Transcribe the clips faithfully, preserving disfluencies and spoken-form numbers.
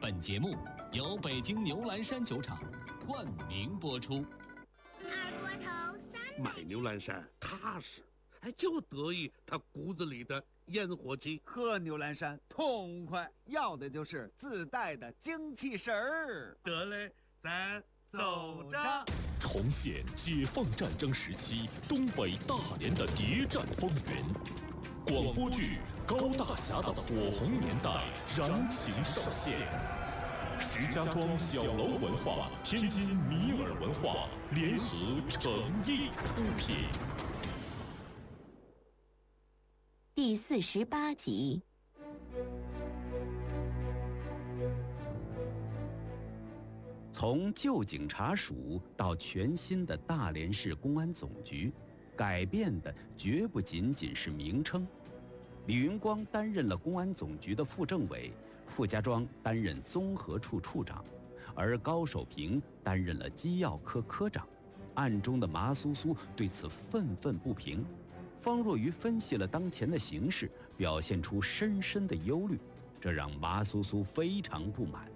本节目由北京牛栏山酒厂冠名播出。 二锅头三买牛栏山踏实，哎，就得意他骨子里的烟火气。 喝牛栏山痛快，要的就是自带的精气神儿。 得嘞，咱走着。 重现解放战争时期东北大连的谍战风云，广播剧《高大侠的火红年代》燃情上线。石家庄小楼文化、天津米尔文化联合诚意出品。 第四十八集。 从旧警察署到全新的大连市公安总局，改变的绝不仅仅是名称。李云光担任了公安总局的副政委，傅家庄担任综合处处长，而高守平担任了机要科科长。暗中的麻苏苏对此愤愤不平。方若愚分析了当前的形势，表现出深深的忧虑，这让麻苏苏非常不满。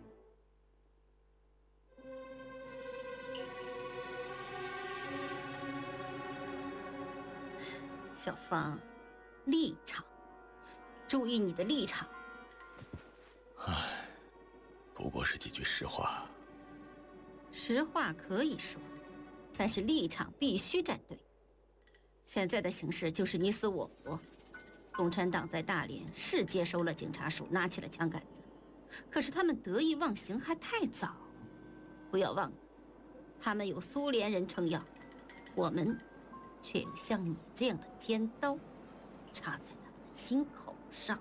小芳，立场，注意你的立场。 唉，不过是几句实话。 实话可以说，但是立场必须站队。现在的形势就是你死我活。共产党在大连是接收了警察署，拿起了枪杆子，可是他们得意忘形还太早。不要忘了，他们有苏联人撑腰，我们却有像你这样的尖刀插在他们的心口上。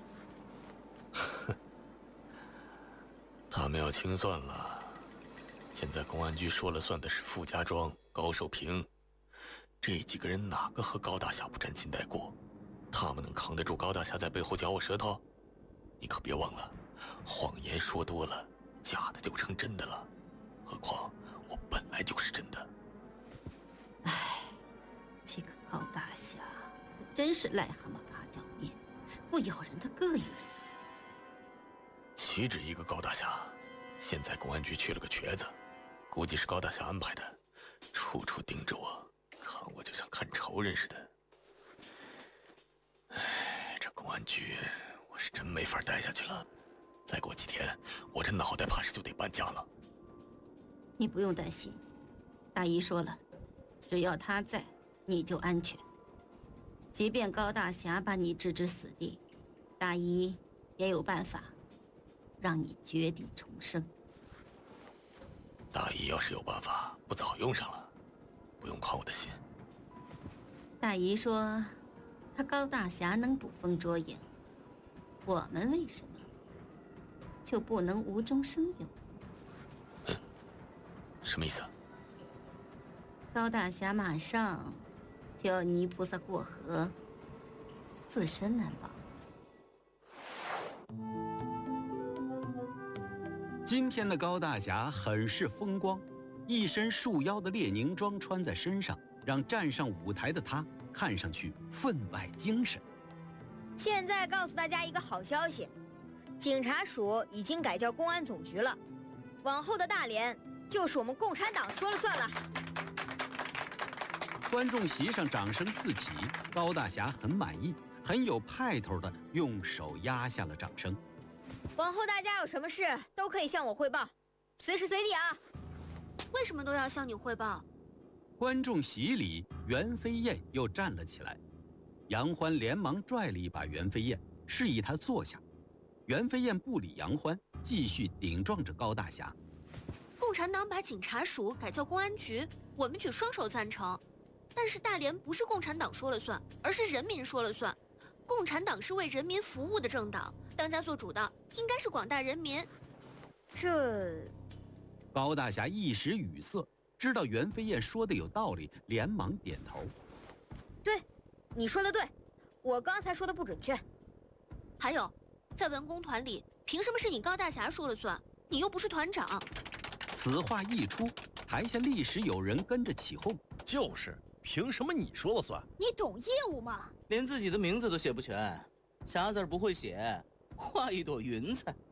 他们要清算了。现在公安局说了算的是傅家庄、高守平，这几个人哪个和高大侠不沾亲带故？他们能扛得住高大侠在背后嚼我舌头？你可别忘了，谎言说多了，假的就成真的了。何况我本来就是真的。 唉，这个高大侠真是癞蛤蟆爬脚面，不咬人的膈应人。 岂止一个高大侠，现在公安局缺了个瘸子，估计是高大侠安排的，处处盯着我，看我就像看仇人似的。唉，这公安局我是真没法待下去了，再过几天我这脑袋怕是就得搬家了。 你不用担心，大姨说了，只要他在，你就安全。即便高大侠把你置之死地，大姨也有办法让你绝地重生。 大姨要是有办法，不早用上了，不用宽我的心。 大姨说他高大侠能捕风捉影，我们为什么就不能无中生有？ 嗯，什么意思？ 高大侠马上就要泥菩萨过河，自身难保。 今天的高大侠很是风光，一身束腰的列宁装穿在身上，让站上舞台的他看上去分外精神。 现在告诉大家一个好消息，警察署已经改叫公安总局了，往后的大连就是我们共产党说了算了。 观众席上掌声四起，高大侠很满意，很有派头的用手压下了掌声。 往后大家有什么事都可以向我汇报，随时随地啊。 为什么都要向你汇报？ 观众席里，袁飞燕又站了起来，杨欢连忙拽了一把袁飞燕，示意他坐下。袁飞燕不理杨欢，继续顶撞着高大侠。 共产党把警察署改叫公安局，我们举双手赞成。但是大连不是共产党说了算，而是人民说了算。共产党是为人民服务的政党，当家做主的应该是广大人民。 这…… 高大侠一时语塞，知道袁飞燕说的有道理，连忙点头。 对，你说的对，我刚才说的不准确。 还有，在文工团里，凭什么是你高大侠说了算？你又不是团长。 此话一出，台下立时有人跟着起哄。 就是，凭什么你说了算？ 你懂业务吗？ 连自己的名字都写不全，侠字不会写，画一朵云彩。